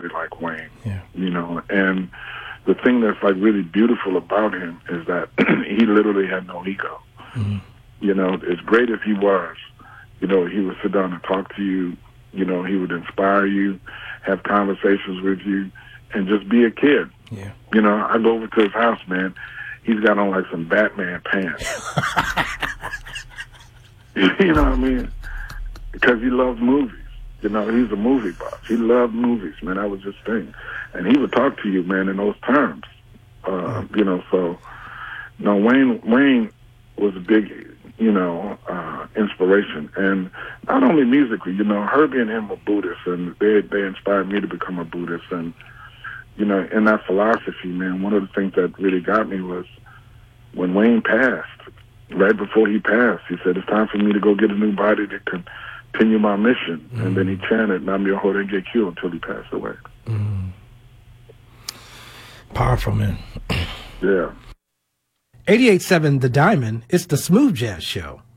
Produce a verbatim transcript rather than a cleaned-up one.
nobody like Wayne. Yeah. You know, and the thing that's like really beautiful about him is that he literally had no ego. Mm-hmm. You know, as great as he was, you know, he would sit down and talk to you. You know, he would inspire you, have conversations with you, and just be a kid. Yeah. You know, I go over to his house, man. He's got on like some Batman pants. You know what I mean? Because he loves movies. You know, he's a movie buff. He loved movies, man. That was his thing. And he would talk to you, man, in those terms. Uh, you know, so, no, Wayne Wayne was a big, you know, uh, inspiration. And not only musically, you know, Herbie and him were Buddhists, and they, they inspired me to become a Buddhist. And, you know, in that philosophy, man, one of the things that really got me was when Wayne passed, right before he passed, he said, it's time for me to go get a new body to continue my mission. Mm. And then he chanted, Nam Myoho Renge Kyo, until he passed away. Mm. Powerful, man. Yeah. eighty-eight point seven The Diamond, it's the Smooth Jazz Show.